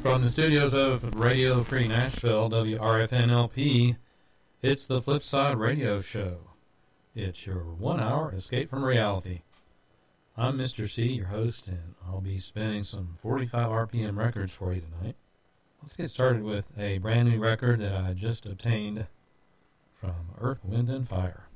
From the studios of Radio Free Nashville, WRFN-LP, it's the Flipside Radio Show. It's your 1 hour escape from reality. I'm Mr. C, your host, and I'll be spinning some 45 RPM records for you tonight. Let's get started with a brand new record that I just obtained from Earth, Wind & Fire.